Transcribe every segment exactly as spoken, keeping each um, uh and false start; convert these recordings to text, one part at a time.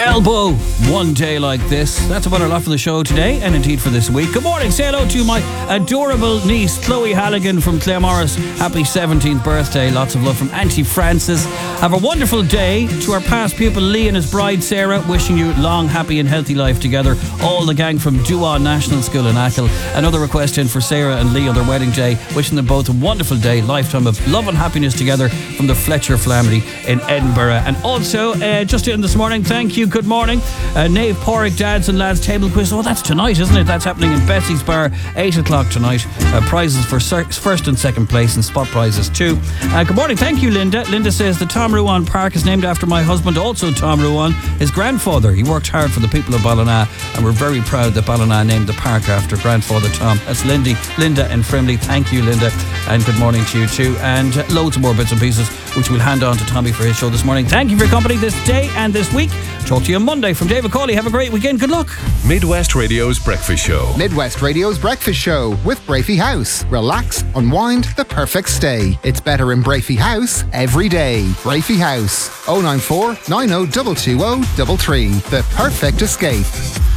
Elbow, one day like this. That's about our lot for the show today, and indeed for this week. Good morning, say hello to my adorable niece, Chloe Halligan from Claremorris. Happy seventeenth birthday. Lots of love from Auntie Frances. Have a wonderful day. To our past pupil, Lee and his bride, Sarah, wishing you long, happy and healthy life together. All the gang from Duan National School in Achill. Another request in for Sarah and Lee on their wedding day. Wishing them both a wonderful day, lifetime of love and happiness together from the Fletcher family in Edinburgh. And also, uh, just in this morning, thank you, good morning. Uh, Nave Porrick Dads and Lads Table Quiz. Oh, that's tonight, isn't it? That's happening in Bessie's Bar, eight o'clock tonight. Uh, prizes for ser- first and second place and spot prizes too. Uh, good morning, thank you, Linda. Linda says the Tom Ruan Park is named after my husband, also Tom Ruan, his grandfather. He worked hard for the people of Ballina, and we're very proud that Ballina named the park after grandfather Tom. That's Lindy, Linda and Frimley. Thank you, Linda, and good morning to you too. And uh, loads of more bits and pieces which we'll hand on to Tommy for his show this morning. Thank you for your company this day and this week. Talk to you on Monday. From David Cawley, have a great weekend. Good luck. Midwest Radio's Breakfast Show. Midwest Radio's Breakfast Show with Brafey House. Relax, unwind, the perfect stay. It's better in Brafey House every day. Brafey House, oh nine four, nine oh two two oh three three. The perfect escape.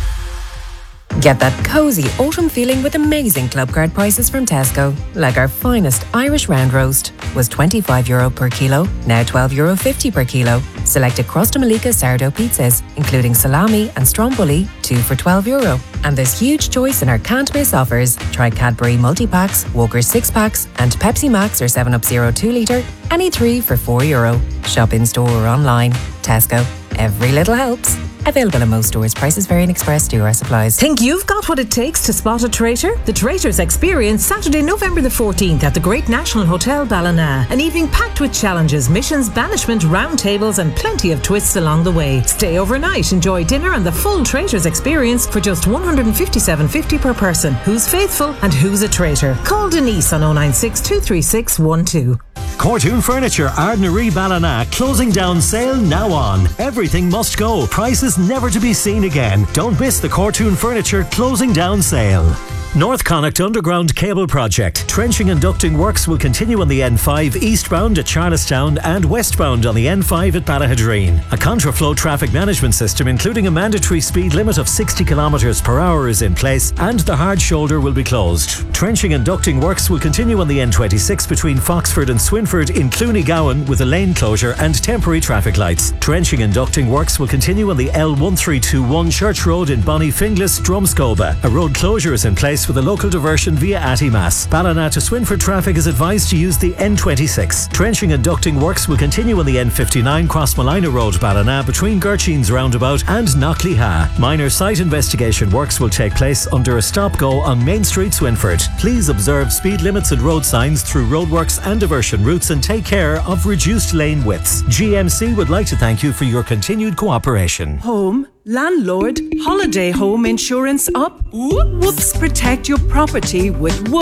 Get that cosy autumn feeling with amazing club card prices from Tesco. Like our finest Irish round roast was twenty-five euro per kilo, now twelve euro fifty per kilo. Selected Crosta Malika sourdough pizzas, including salami and stromboli, two for twelve euro. And there's huge choice in our can't miss offers. Try Cadbury multi-packs, Walker's six packs, and Pepsi Max or seven up Zero two litre, any three for four euro. Shop in store or online. Tesco. Every little helps. Available in most stores. Prices vary in Express to our supplies. Think you've got what it takes to spot a traitor? The Traitors Experience, Saturday, November the fourteenth at the Great National Hotel Ballina. An evening packed with challenges, missions, banishment, round tables and plenty of twists along the way. Stay overnight, enjoy dinner and the full Traitors Experience for just one hundred fifty-seven fifty per person. Who's faithful and who's a traitor? Call Denise on oh nine six, two three six one two. Cortoon Furniture, Ardnaree Ballina, closing down sale now on. Everything must go. Prices never to be seen again. Don't miss the Cortoon Furniture closing down sale. North Connacht Underground Cable Project. Trenching and ducting works will continue on the N five eastbound at Charlestown and westbound on the N five at Ballahadreen. A contraflow traffic management system including a mandatory speed limit of sixty kilometres per hour is in place and the hard shoulder will be closed. Trenching and ducting works will continue on the N twenty-six between Foxford and Swinford in Clooney Gowan with a lane closure and temporary traffic lights. Trenching and ducting works will continue on the L one three two one Church Road in Bonnyfinglas, Drumscoba. A road closure is in place with a local diversion via Attymass. Ballina to Swinford traffic is advised to use the N twenty-six. Trenching and ducting works will continue on the N fifty-nine Crossmolina Road, Ballina, between Gertchines Roundabout and Knockleyha. Minor site investigation works will take place under a stop-go on Main Street, Swinford. Please observe speed limits and road signs through roadworks and diversion routes and take care of reduced lane widths. G M C would like to thank you for your continued cooperation. Home, landlord, holiday home insurance up. Whoops, protect your property with